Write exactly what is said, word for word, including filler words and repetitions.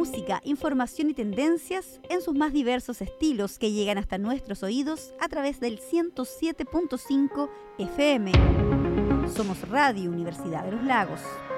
música, información y tendencias en sus más diversos estilos que llegan hasta nuestros oídos a través del ciento siete punto cinco F M. Somos Radio Universidad de los Lagos.